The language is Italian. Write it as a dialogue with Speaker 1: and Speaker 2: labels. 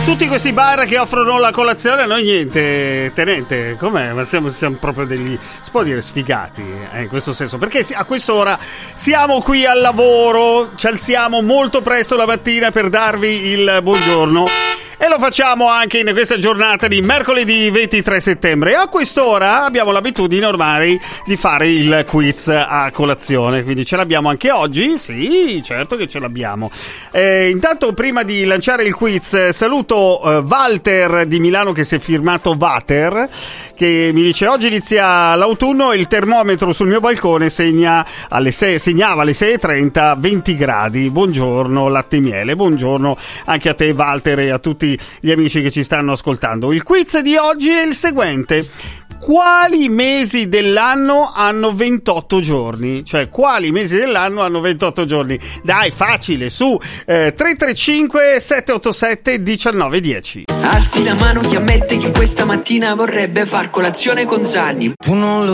Speaker 1: Tutti questi bar che offrono la colazione, a noi niente. Tenente, com'è? Ma siamo proprio degli, si può dire, sfigati, in questo senso, perché a quest'ora siamo qui al lavoro, ci alziamo molto presto la mattina per darvi il buongiorno. E lo facciamo anche in questa giornata di mercoledì 23 settembre. A quest'ora abbiamo l'abitudine ormai di fare il quiz a colazione, quindi ce l'abbiamo anche oggi? Sì, certo che ce l'abbiamo. Intanto, prima di lanciare il quiz, saluto Walter di Milano, che si è firmato Vater, che mi dice: oggi inizia l'autunno e il termometro sul mio balcone segnava alle 6:30 20 gradi. Buongiorno latte e miele, buongiorno anche a te Walter e a tutti gli amici che ci stanno ascoltando. Il quiz di oggi è il seguente: quali mesi dell'anno hanno 28 giorni? Cioè, quali mesi dell'anno hanno 28 giorni? Dai, facile, su 335 787 1910.
Speaker 2: Alzi la mano chi ammette che questa mattina vorrebbe far colazione con Zanni.
Speaker 3: Tu non lo